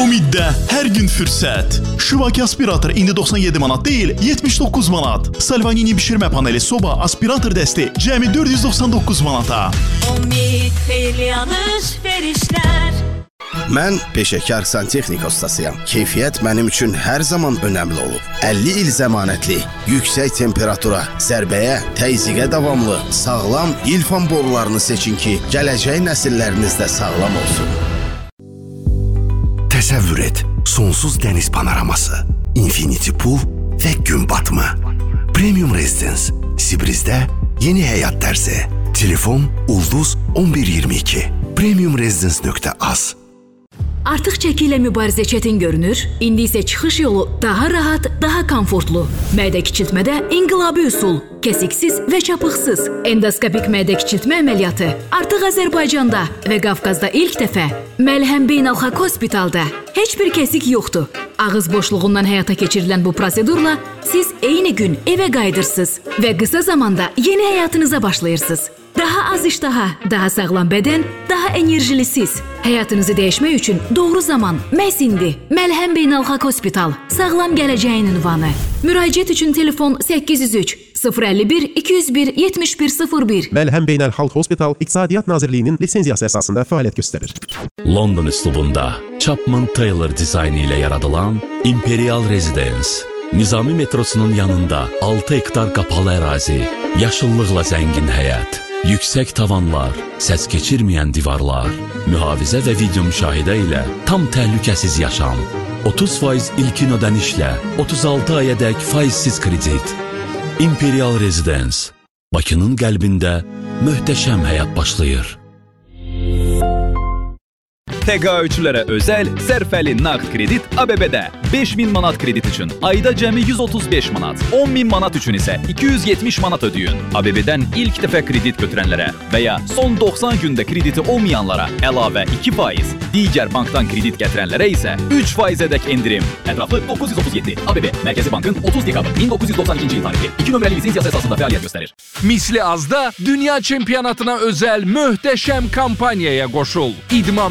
Umiddə hər gün fürsət. Şivaki aspirator indi 97 manat deyil, 79 manat. Salvanini bişirmə paneli soba aspirator dəsti cəmi 499 manata. Umid xeyli alış-verişlər. Mən peşəkar santexnika ustasıyam. Keyfiyyət mənim üçün hər zaman önəmli olub. 50 il zəmanətli, yüksək temperatura, zərbəyə, təzyiqə davamlı, sağlam ilfan borularını seçin ki, gələcək nəsilləriniz də sağlam olsun. Təsəvvür et, sonsuz dəniz panoraması, infinity pool və gün batımı. Premium Residence, Sibrizdə yeni həyat dərsi. Telefon Ulduz 1122. premiumresidence.az. Artıq çəki ilə mübarizə çətin görünür, indi isə çıxış yolu daha rahat, daha komfortlu. Mədə kiçiltmədə inqilabi üsul, kəsiksiz və çapıqsız endoskopik mədə kiçiltmə əməliyyatı artıq Azərbaycanda və Qafqazda ilk dəfə Məlhəm Beynəlxalq Hospitalda. Heç bir kəsik yoxdur. Ağız boşluğundan həyata keçirilən bu prosedurla siz eyni gün evə qayıdırsınız və qısa zamanda yeni həyatınıza başlayırsınız. Daha az iştaha, daha sağlam bədən, daha enerjili siz. Həyatınızı dəyişmək üçün doğru zaman məhz indi. Məlhəm Beynəlxalq Hospital, sağlam gələcəyin ünvanı. Müraciət üçün telefon 803 051 201 7101. Məlhəm Beynəlxalq Hospital İqtisadiyyat Nazirliyinin lisenziyası əsasında fəaliyyət göstərir. London üslubunda Chapman Taylor dizaynı ilə yaradılan Imperial Residence. Nizami metrosunun yanında 6 hektar qapalı ərazi, yaşıllıqla zəngin həyət, yüksək tavanlar, səs keçirməyən divarlar, mühafizə və video müşahidə ilə tam təhlükəsiz yaşam, 30% ilkin ödənişlə 36 ayədək faizsiz kredit. Imperial Residence, Bakının qəlbində möhtəşəm həyat başlayır. Təqaüdçülərə özəl sərfəli nağd kredit ABB-də 5000 manat kredit üçün ayda cəmi 135 manat, 10.000 manat üçün isə 270 manat ödəyin. ABB-dən ilk dəfə kredit götürənlərə və ya son 90 gündə krediti olmayanlara əlavə 2%, digər bankdan kredit gətirənlərə isə 3%-ədək endirim. Ətraflı 937 ABB Mərkəzi Bankın 30 dekabr 1992-ci il tarixli 2 nömrəli lisenziyası əsasında fəaliyyət göstərir. Misli azda dünya çempionatına özəl möhtəşəm kampaniyaya qoşul. İdman